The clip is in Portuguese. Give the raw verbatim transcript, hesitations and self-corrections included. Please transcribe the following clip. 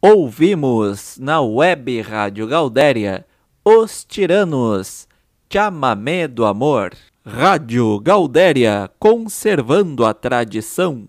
Ouvimos na Web Rádio Gaudéria Os Tiranos, Chamamé do Amor. Rádio Gaudéria, conservando a tradição.